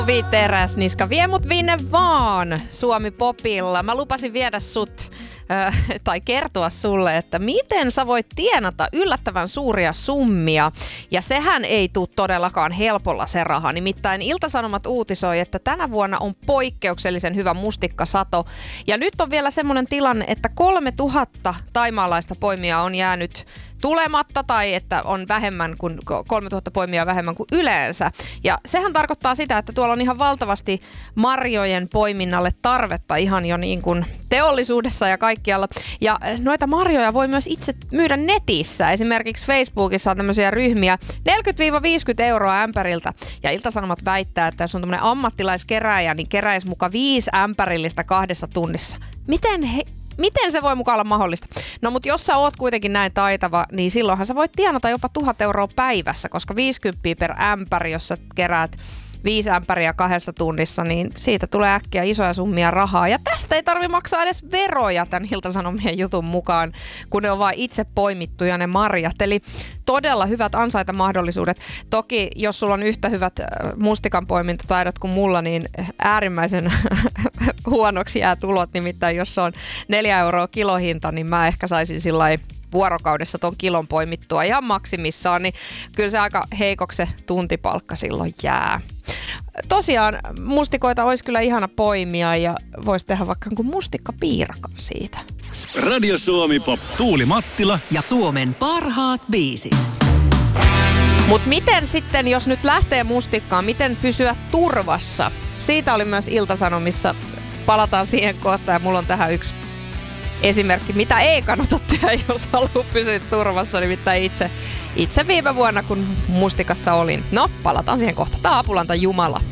Teräsniska, vie mut minne vaan Suomi Popilla. Mä lupasin viedä sut tai kertoa sulle, että miten sä voit tienata yllättävän suuria summia. Ja sehän ei tule todellakaan helpolla se raha. Nimittäin Ilta-Sanomat uutisoi, että tänä vuonna on poikkeuksellisen hyvä mustikkasato. Ja nyt on vielä semmoinen tilanne, että 3000 thaimaalaista poimijaa on jäänyt tulematta tai että on vähemmän kuin 3000 poimia vähemmän kuin yleensä. Ja sehän tarkoittaa sitä, että tuolla on ihan valtavasti marjojen poiminnalle tarvetta ihan jo niin kuin teollisuudessa ja kaikkialla. Ja noita marjoja voi myös itse myydä netissä. Esimerkiksi Facebookissa on tämmöisiä ryhmiä 40-50 euroa ämpäriltä. Ja Ilta-Sanomat väittää, että jos on tämmöinen ammattilaiskeräjä, niin keräisi muka 5 ämpärillistä 2 tunnissa. Miten se voi mukaan olla mahdollista? No mut jos sä oot kuitenkin näin taitava, niin silloinhan sä voit tienata jopa 1000 euroa päivässä, koska 50 per ämpäri, jos sä keräät 5 ämpäriä 2 tunnissa, niin siitä tulee äkkiä isoja summia rahaa. Ja tästä ei tarvi maksaa edes veroja tämän Ilta-Sanomien jutun mukaan, kun ne on vaan itse poimittuja ne marjat. Eli todella hyvät ansaintamahdollisuudet. Toki, jos sulla on yhtä hyvät mustikan poimintataidot kuin mulla, niin äärimmäisen huonoksi jää tulot. Nimittäin jos on 4 euroa kilohinta, niin mä ehkä saisin sillai vuorokaudessa ton kilon poimittua ihan maksimissaan, niin kyllä se aika heikoksi se tuntipalkka silloin jää. Tosiaan mustikoita olisi kyllä ihana poimia ja voisi tehdä vaikka mustikkapiirakan siitä. Radio Suomi Pop, Tuuli Mattila ja Suomen parhaat biisit. Mut miten sitten, jos nyt lähtee mustikkaan, miten pysyä turvassa? Siitä oli myös Ilta-Sanomissa. Palataan siihen kohtaan ja mulla on tähän yksi esimerkki, mitä ei kannata tehdä, jos haluaa pysyä turvassa, nimittäin itse viime vuonna, kun mustikassa olin. No, palataan siihen kohta. Tää Apulanta Jumala.